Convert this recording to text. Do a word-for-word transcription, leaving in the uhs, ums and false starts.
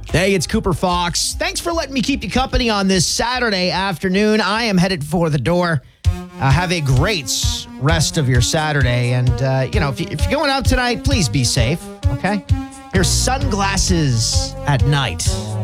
Hey, it's Cooper Fox. Thanks for letting me keep you company on this Saturday afternoon. I am headed for the door. Uh, have a great rest of your Saturday. And, uh, you know, if, you, if you're going out tonight, please be safe, okay? Here's Sunglasses at Night.